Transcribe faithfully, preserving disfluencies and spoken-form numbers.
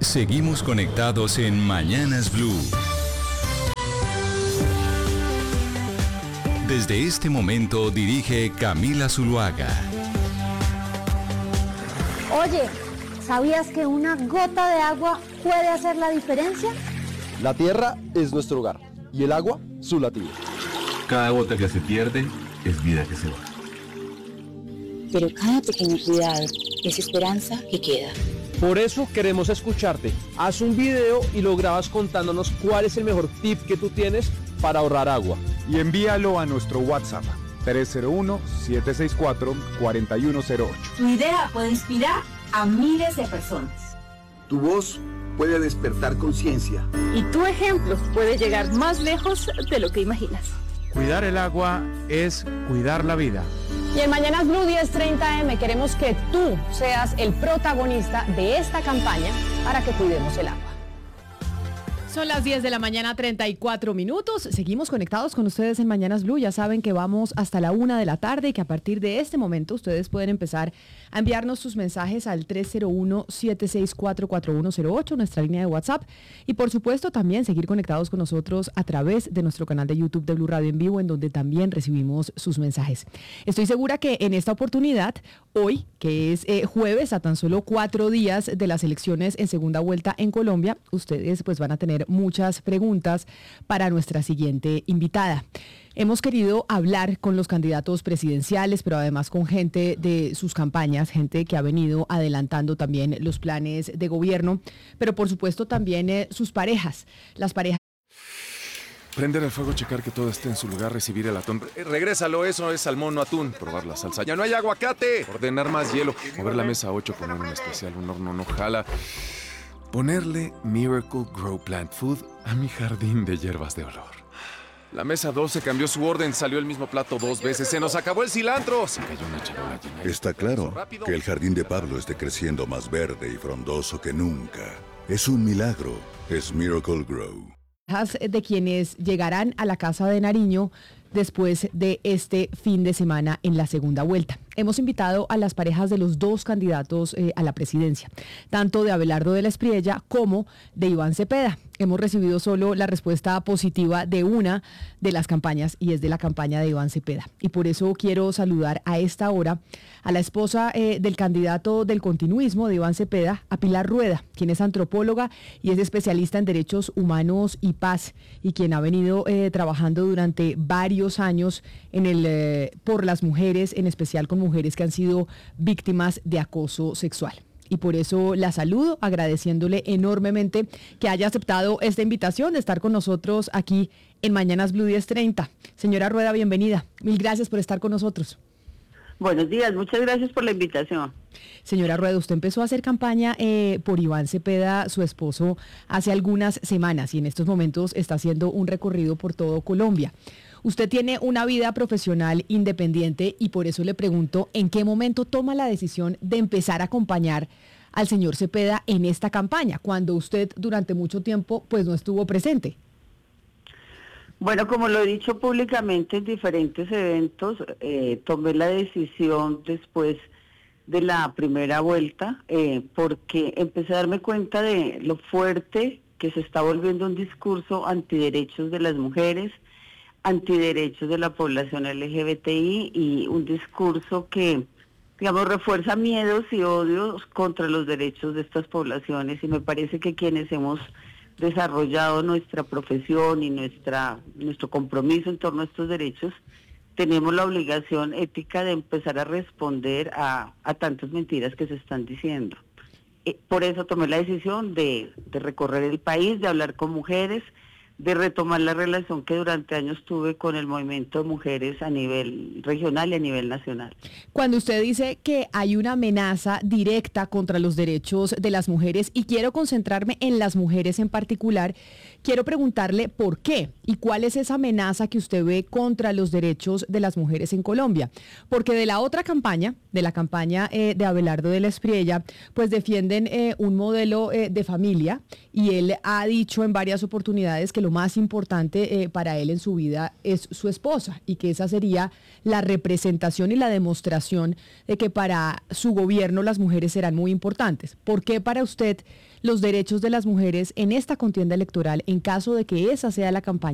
Seguimos conectados en Mañanas Blue. Desde este momento dirige Camila Zuluaga. Oye, ¿sabías que una gota de agua puede hacer la diferencia? La tierra es nuestro hogar y el agua su latido. Cada gota que se pierde es vida que se va. Pero cada pequeño cuidado es esperanza que queda. Por eso queremos escucharte. Haz un video y lo grabas contándonos cuál es el mejor tip que tú tienes para ahorrar agua. Y envíalo a nuestro WhatsApp tres cero uno, siete seis cuatro, cuatro uno cero ocho. Tu idea puede inspirar a miles de personas. Tu voz puede despertar conciencia. Y tu ejemplo puede llegar más lejos de lo que imaginas. Cuidar el agua es cuidar la vida. Y en Mañanas Blue diez treinta eme queremos que tú seas el protagonista de esta campaña para que cuidemos el agua. Son las diez de la mañana, treinta y cuatro minutos. Seguimos conectados con ustedes en Mañanas Blue. Ya saben que vamos hasta la una de la tarde y que a partir de este momento ustedes pueden empezar a enviarnos sus mensajes al tres cero uno, siete seis cuatro, cuatro uno cero ocho, nuestra línea de WhatsApp. Y por supuesto también seguir conectados con nosotros a través de nuestro canal de YouTube de Blue Radio en vivo, en donde también recibimos sus mensajes. Estoy segura que en esta oportunidad, hoy, que es eh, jueves, a tan solo cuatro días de las elecciones en segunda vuelta en Colombia, ustedes pues van a tener muchas preguntas para nuestra siguiente invitada. Hemos querido hablar con los candidatos presidenciales, pero además con gente de sus campañas, gente que ha venido adelantando también los planes de gobierno, pero por supuesto también eh, sus parejas, las parejas. Prender el fuego, checar que todo esté en su lugar, recibir el atún. Eh, regrésalo, eso es salmón, no atún. Probar la salsa. ¡Ya no hay aguacate! Ordenar más hielo. Mover la mesa a ocho, poner un especial, un horno no jala. Ponerle Miracle Grow Plant Food a mi jardín de hierbas de olor. La mesa doce cambió su orden, salió el mismo plato dos veces. ¡Se nos acabó el cilantro! Se cayó una charola llena. Está claro que el jardín de Pablo esté creciendo más verde y frondoso que nunca. Es un milagro. Es Miracle Grow. De quienes llegarán a la Casa de Nariño después de este fin de semana en la segunda vuelta. Hemos invitado a las parejas de los dos candidatos eh, a la presidencia, tanto de Abelardo de la Espriella como de Iván Cepeda. Hemos recibido solo la respuesta positiva de una de las campañas y es de la campaña de Iván Cepeda. Y por eso quiero saludar a esta hora a la esposa eh, del candidato del continuismo de Iván Cepeda, a Pilar Rueda, quien es antropóloga y es especialista en derechos humanos y paz y quien ha venido eh, trabajando durante varios años en el eh, por las mujeres, en especial con mujeres que han sido víctimas de acoso sexual. Y por eso la saludo, agradeciéndole enormemente que haya aceptado esta invitación de estar con nosotros aquí en Mañanas Blue diez treinta. Señora Rueda, bienvenida. Mil gracias por estar con nosotros. Buenos días, muchas gracias por la invitación. Señora Rueda, usted empezó a hacer campaña eh, por Iván Cepeda, su esposo, hace algunas semanas y en estos momentos está haciendo un recorrido por todo Colombia. Usted tiene una vida profesional independiente y por eso le pregunto, ¿en qué momento toma la decisión de empezar a acompañar al señor Cepeda en esta campaña, cuando usted durante mucho tiempo pues no estuvo presente? Bueno, como lo he dicho públicamente en diferentes eventos, eh, tomé la decisión después de la primera vuelta, eh, porque empecé a darme cuenta de lo fuerte que se está volviendo un discurso antiderechos de las mujeres, antiderechos de la población L G B T I y un discurso que, digamos, refuerza miedos y odios contra los derechos de estas poblaciones y me parece que quienes hemos desarrollado nuestra profesión y nuestra nuestro compromiso en torno a estos derechos, tenemos la obligación ética de empezar a responder a, a tantas mentiras que se están diciendo. Eh, por eso tomé la decisión de, de recorrer el país, de hablar con mujeres, de retomar la relación que durante años tuve con el movimiento de mujeres a nivel regional y a nivel nacional. Cuando usted dice que hay una amenaza directa contra los derechos de las mujeres, y quiero concentrarme en las mujeres en particular, quiero preguntarle por qué y cuál es esa amenaza que usted ve contra los derechos de las mujeres en Colombia. Porque de la otra campaña, de la campaña eh, de Abelardo de la Espriella, pues defienden eh, un modelo eh, de familia y él ha dicho en varias oportunidades que lo más importante eh, para él en su vida es su esposa y que esa sería la representación y la demostración de que para su gobierno las mujeres serán muy importantes. ¿Por qué para usted los derechos de las mujeres en esta contienda electoral, en caso de que esa sea la campaña